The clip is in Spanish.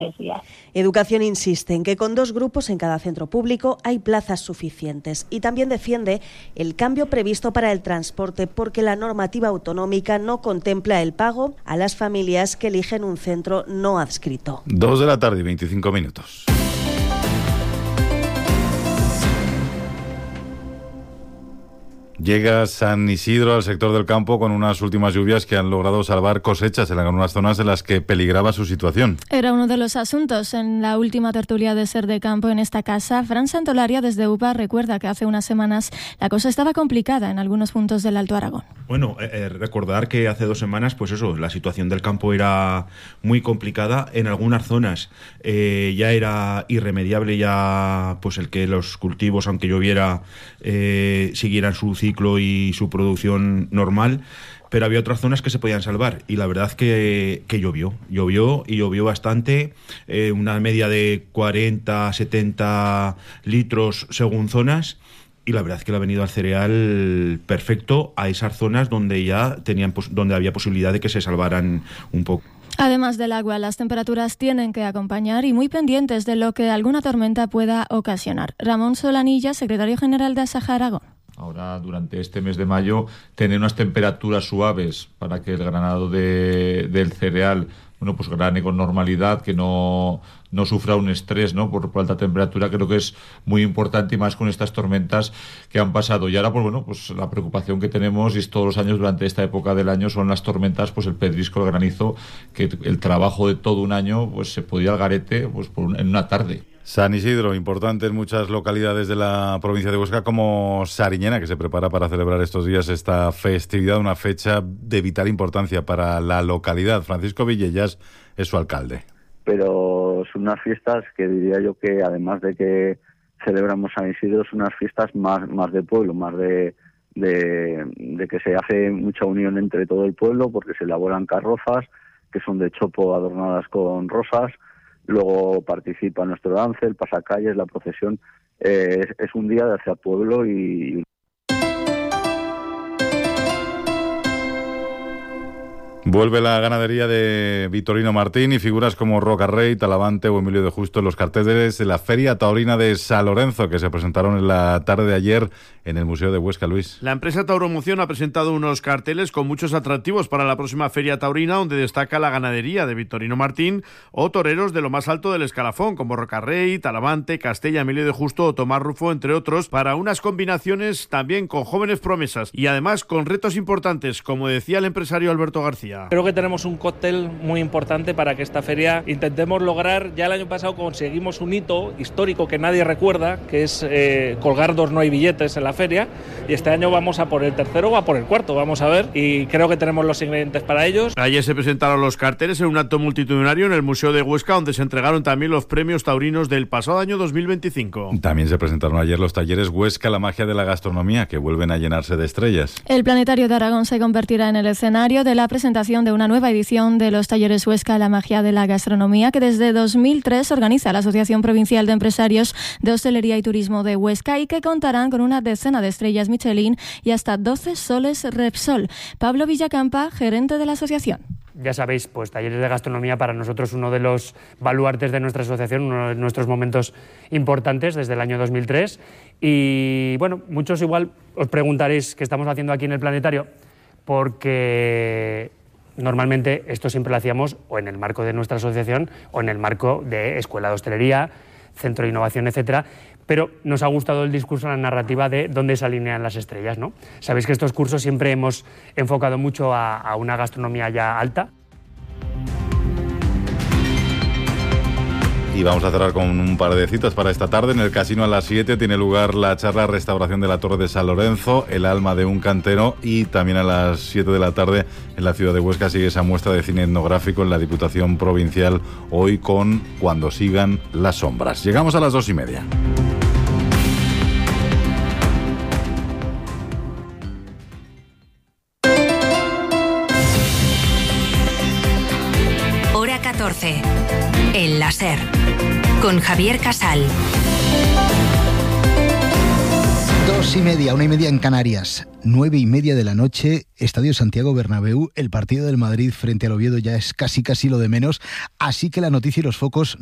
días. Educación insiste en que con 2 grupos en cada centro público hay plazas suficientes y también defiende el cambio previsto para el transporte porque la normativa autonómica no contempla el pago a las familias que eligen un centro no adscrito. 2:25 p.m. Llega San Isidro al sector del campo con unas últimas lluvias que han logrado salvar cosechas en algunas zonas en las que peligraba su situación. Era uno de los asuntos en la última tertulia de Ser de Campo en esta casa. Fran Santolaria desde UPA recuerda que hace unas semanas la cosa estaba complicada en algunos puntos del Alto Aragón. Bueno, recordar que hace 2 semanas, pues eso, la situación del campo era muy complicada. En algunas zonas ya era irremediable ya pues el que los cultivos, aunque lloviera, siguieran su ciclo y su producción normal, pero había otras zonas que se podían salvar y la verdad que llovió bastante, una media de 40-70 litros según zonas, y la verdad es que le ha venido al cereal perfecto a esas zonas donde ya donde había posibilidad de que se salvaran un poco. Además del agua, las temperaturas tienen que acompañar y muy pendientes de lo que alguna tormenta pueda ocasionar. Ramón Solanilla, secretario general de Asaja Aragón. Ahora, durante este mes de mayo, tener unas temperaturas suaves para que el granado del cereal, pues grane con normalidad, que no sufra un estrés, ¿no? por alta temperatura, creo que es muy importante, y más con estas tormentas que han pasado. Y ahora, pues la preocupación que tenemos, y es todos los años durante esta época del año, son las tormentas, pues el pedrisco, el granizo, que el trabajo de todo un año pues se podía al garete en una tarde. San Isidro, importante en muchas localidades de la provincia de Huesca, como Sariñena, que se prepara para celebrar estos días esta festividad, una fecha de vital importancia para la localidad. Francisco Villellas es su alcalde. Pero son unas fiestas que diría yo que, además de que celebramos San Isidro, son unas fiestas más de pueblo, más de que se hace mucha unión entre todo el pueblo, porque se elaboran carrozas que son de chopo adornadas con rosas. Luego participa nuestro dance, el pasacalles, la procesión. Es un día de hacia pueblo y... Vuelve la ganadería de Vitorino Martín y figuras como Roca Rey, Talavante o Emilio de Justo en los carteles de la Feria Taurina de San Lorenzo, que se presentaron en la tarde de ayer en el Museo de Huesca. Luis. La empresa Tauromoción ha presentado unos carteles con muchos atractivos para la próxima Feria Taurina, donde destaca la ganadería de Vitorino Martín o toreros de lo más alto del escalafón, como Roca Rey, Talavante, Castella, Emilio de Justo o Tomás Rufo, entre otros, para unas combinaciones también con jóvenes promesas y además con retos importantes, como decía el empresario Alberto García. Creo que tenemos un cóctel muy importante para que esta feria intentemos lograr. Ya el año pasado conseguimos un hito histórico que nadie recuerda, que es colgar 2 no hay billetes en la feria, y este año vamos a por el tercero o a por el cuarto, vamos a ver, y creo que tenemos los ingredientes para ellos. Ayer se presentaron los carteles en un acto multitudinario en el Museo de Huesca, donde se entregaron también los premios taurinos del pasado año 2025. También se presentaron ayer los talleres Huesca, la magia de la gastronomía, que vuelven a llenarse de estrellas. El Planetario de Aragón se convertirá en el escenario de la presentación de una nueva edición de los talleres Huesca, la magia de la gastronomía, que desde 2003 organiza la Asociación Provincial de Empresarios de Hostelería y Turismo de Huesca y que contarán con una decena de estrellas Michelin y hasta 12 soles Repsol. Pablo Villacampa, gerente de la asociación. Ya sabéis, pues talleres de gastronomía para nosotros uno de los baluartes de nuestra asociación, uno de nuestros momentos importantes desde el año 2003. Y bueno, muchos igual os preguntaréis qué estamos haciendo aquí en el Planetario, porque normalmente esto siempre lo hacíamos o en el marco de nuestra asociación o en el marco de Escuela de Hostelería, Centro de Innovación, etcétera, pero nos ha gustado el discurso, la narrativa de dónde se alinean las estrellas, ¿no? Sabéis que estos cursos siempre hemos enfocado mucho a una gastronomía ya alta. Y vamos a cerrar con un par de citas para esta tarde. En el Casino a las 7 tiene lugar la charla Restauración de la Torre de San Lorenzo, el alma de un cantero, y también a las 7 de la tarde en la ciudad de Huesca sigue esa muestra de cine etnográfico en la Diputación Provincial, hoy con Cuando sigan las sombras. Llegamos a las 2:30. Hora 14. El láser. Con Javier Casal. 2:30, 1:30 en Canarias. 9:30 de la noche, Estadio Santiago Bernabéu. El partido del Madrid frente al Oviedo ya es casi lo de menos, así que la noticia y los focos